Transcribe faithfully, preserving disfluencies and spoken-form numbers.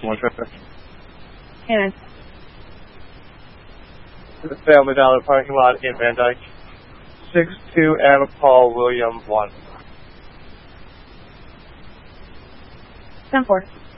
One traffic. Cannon. The Family Dollar parking lot in Van Dyke. six two M Paul William one. ten four.